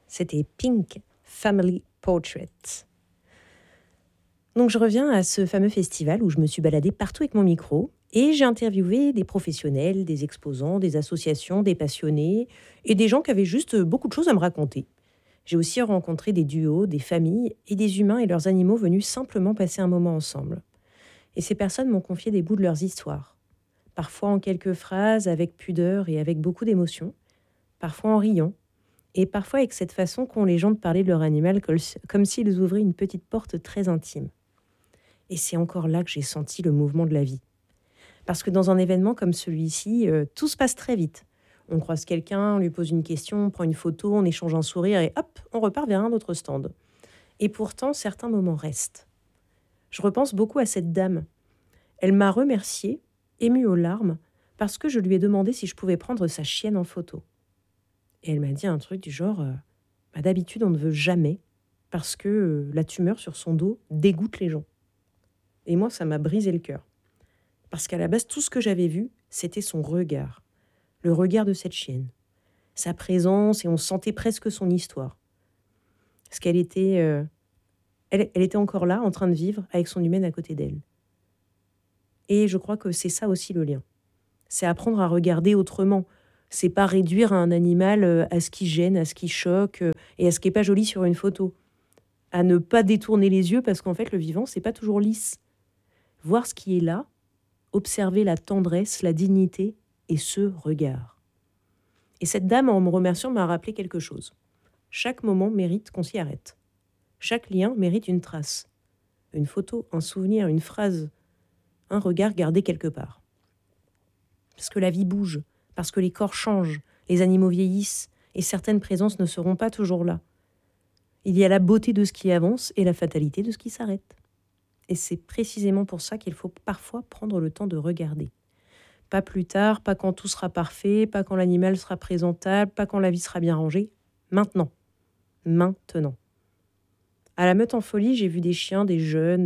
C'était Pink Family Portrait. Donc je reviens à ce fameux festival où je me suis baladée partout avec mon micro et j'ai interviewé des professionnels, des exposants, des associations, des passionnés et des gens qui avaient juste beaucoup de choses à me raconter. J'ai aussi rencontré des duos, des familles et des humains et leurs animaux venus simplement passer un moment ensemble. Et ces personnes m'ont confié des bouts de leurs histoires, parfois en quelques phrases, avec pudeur et avec beaucoup d'émotion, parfois en riant, et parfois avec cette façon qu'ont les gens de parler de leur animal comme s'ils ouvraient une petite porte très intime. Et c'est encore là que j'ai senti le mouvement de la vie. Parce que dans un événement comme celui-ci, tout se passe très vite. On croise quelqu'un, on lui pose une question, on prend une photo, on échange un sourire et hop, on repart vers un autre stand. Et pourtant, certains moments restent. Je repense beaucoup à cette dame. Elle m'a remerciée, émue aux larmes, parce que je lui ai demandé si je pouvais prendre sa chienne en photo. Et elle m'a dit un truc du genre d'habitude, on ne veut jamais, parce que la tumeur sur son dos dégoûte les gens. Et moi, ça m'a brisé le cœur. Parce qu'à la base, tout ce que j'avais vu, c'était son regard. Le regard de cette chienne. Sa présence, et on sentait presque son histoire. Parce qu'elle était... elle était encore là, en train de vivre, avec son humaine à côté d'elle. Et je crois que c'est ça aussi le lien. C'est apprendre à regarder autrement. C'est pas réduire un animal à ce qui gêne, à ce qui choque, et à ce qui est pas joli sur une photo. À ne pas détourner les yeux, parce qu'en fait, le vivant, c'est pas toujours lisse. Voir ce qui est là, observer la tendresse, la dignité et ce regard. Et cette dame, en me remerciant, m'a rappelé quelque chose. Chaque moment mérite qu'on s'y arrête. Chaque lien mérite une trace. Une photo, un souvenir, une phrase, un regard gardé quelque part. Parce que la vie bouge, parce que les corps changent, les animaux vieillissent, et certaines présences ne seront pas toujours là. Il y a la beauté de ce qui avance et la fatalité de ce qui s'arrête. Et c'est précisément pour ça qu'il faut parfois prendre le temps de regarder. Pas plus tard, pas quand tout sera parfait, pas quand l'animal sera présentable, pas quand la vie sera bien rangée. Maintenant. Maintenant. À la Meute en Folie, j'ai vu des chiens, des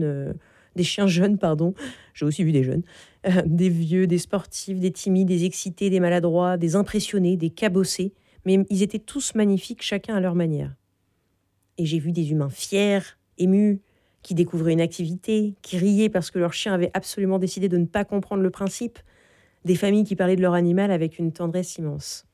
chiens jeunes, pardon. J'ai aussi vu des jeunes. Des vieux, des sportifs, des timides, des excités, des maladroits, des impressionnés, des cabossés. Mais ils étaient tous magnifiques, chacun à leur manière. Et j'ai vu des humains fiers, émus, qui découvraient une activité, qui riaient parce que leur chien avait absolument décidé de ne pas comprendre le principe, des familles qui parlaient de leur animal avec une tendresse immense.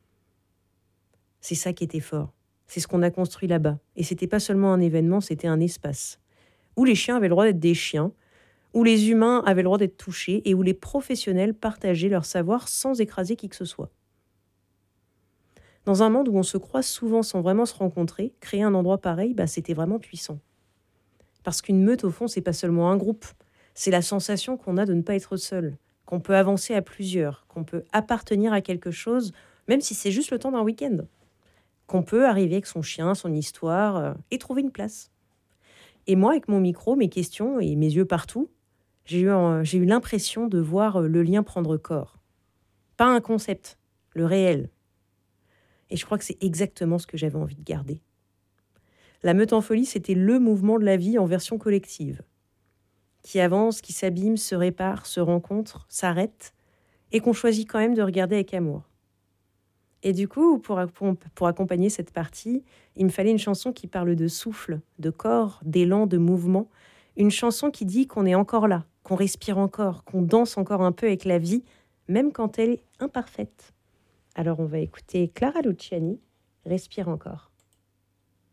C'est ça qui était fort. C'est ce qu'on a construit là-bas. Et c'était pas seulement un événement, c'était un espace. Où les chiens avaient le droit d'être des chiens, où les humains avaient le droit d'être touchés et où les professionnels partageaient leur savoir sans écraser qui que ce soit. Dans un monde où on se croise souvent sans vraiment se rencontrer, créer un endroit pareil, c'était vraiment puissant. Parce qu'une meute, au fond, c'est pas seulement un groupe. C'est la sensation qu'on a de ne pas être seul, qu'on peut avancer à plusieurs, qu'on peut appartenir à quelque chose, même si c'est juste le temps d'un week-end. Qu'on peut arriver avec son chien, son histoire, et trouver une place. Et moi, avec mon micro, mes questions et mes yeux partout, j'ai eu l'impression de voir le lien prendre corps. Pas un concept, le réel. Et je crois que c'est exactement ce que j'avais envie de garder. La Meute en Folie, c'était le mouvement de la vie en version collective. Qui avance, qui s'abîme, se répare, se rencontre, s'arrête, et qu'on choisit quand même de regarder avec amour. Et du coup, pour accompagner cette partie, il me fallait une chanson qui parle de souffle, de corps, d'élan, de mouvement. Une chanson qui dit qu'on est encore là, qu'on respire encore, qu'on danse encore un peu avec la vie, même quand elle est imparfaite. Alors on va écouter Clara Luciani, Respire encore.